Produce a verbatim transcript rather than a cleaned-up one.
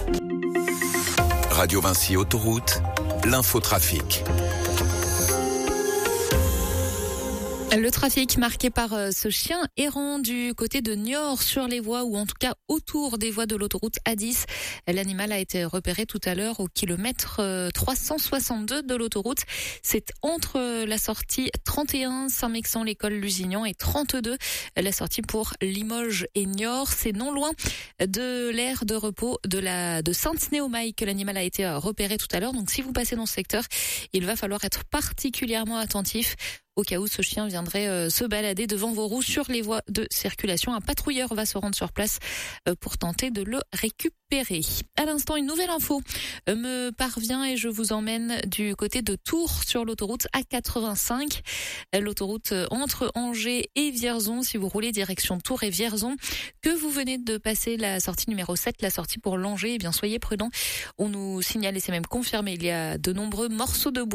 Radio Vinci Autoroute, l'infotrafic. Le trafic marqué par ce chien errant du côté de Niort sur les voies ou en tout cas autour des voies de l'autoroute A dix. L'animal a été repéré tout à l'heure au kilomètre trois cent soixante-deux de l'autoroute. C'est entre la sortie trente et un Saint-Mexan, l'école Lusignan et trente-deux la sortie pour Limoges et Niort. C'est non loin de l'aire de repos de la de Sainte-Néomaille que l'animal a été repéré tout à l'heure. Donc si vous passez dans ce secteur, il va falloir être particulièrement attentif au cas où ce chien viendrait euh, se balader devant vos roues sur les voies de circulation. Un patrouilleur va se rendre sur place euh, pour tenter de le récupérer. À l'instant, une nouvelle info euh, me parvient et je vous emmène du côté de Tours sur l'autoroute A quatre-vingt-cinq. Euh, l'autoroute euh, entre Angers et Vierzon, si vous roulez direction Tours et Vierzon, que vous venez de passer la sortie numéro sept, la sortie pour Langeais, eh bien soyez prudents. On nous signale, et c'est même confirmé, il y a de nombreux morceaux de bois